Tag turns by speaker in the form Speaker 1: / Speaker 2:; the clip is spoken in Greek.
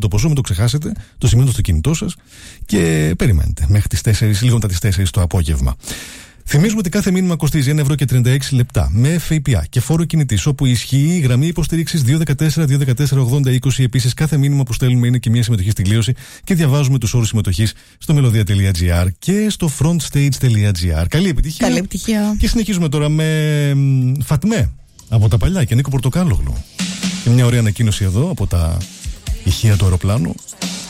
Speaker 1: το ποσό, μην το ξεχάσετε. Το σημειώνετε στο κινητό σας και περιμένετε μέχρι τις 4, λίγο μετά τις 4 το απόγευμα. Θυμίζουμε ότι κάθε μήνυμα κοστίζει 1,36 ευρώ με ΦΠΑ και φόρο κινητής, όπου ισχύει η γραμμή υποστήριξης 214-214-80-20. Επίσης, κάθε μήνυμα που στέλνουμε είναι και μια συμμετοχή στην κλήρωση και διαβάζουμε τους όρους συμμετοχής στο melodia.gr και στο frontstage.gr. Καλή επιτυχία.
Speaker 2: Καλή επιτυχία.
Speaker 1: Και συνεχίζουμε τώρα με Φατμέ από τα παλιά και Νίκο Πορτοκάλογλου. Και μια ωραία ανακοίνωση εδώ από τα ηχεία του αεροπλάνου.